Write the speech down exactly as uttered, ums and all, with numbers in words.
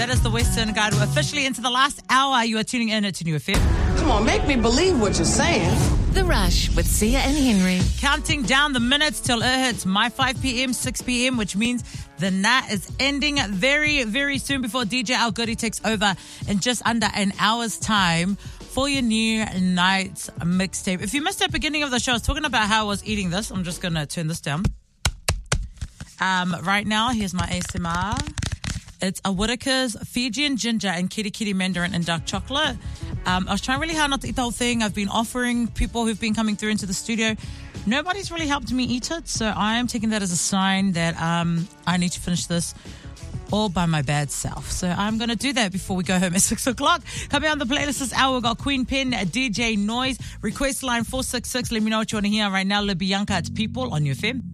That is the Western Guide. We're officially into the last hour. You are tuning in to New F M. Come on, make me believe what you're saying. The Rush with Sia and Henry. Counting down the minutes till it hits my five p.m., six p.m., which means the night is ending very, very soon before D J Al Goody takes over in just under an hour's time for your new night's mixtape. If you missed the beginning of the show, I was talking about how I was eating this. I'm just going to turn this down. Um, right now, here's my A S M R. It's a Whittaker's Fijian ginger and kitty kitty mandarin and dark chocolate. Um, I was trying really hard not to eat the whole thing. I've been offering people who've been coming through into the studio. Nobody's really helped me eat it, so I am taking that as a sign that um, I need to finish this all by my bad self. So I'm going to do that before we go home at six o'clock. Coming on the playlist this hour, we've got Queen Pen, D J Noise, request line four six six. Let me know what you want to hear right now. Le Bianca, it's People on New F M.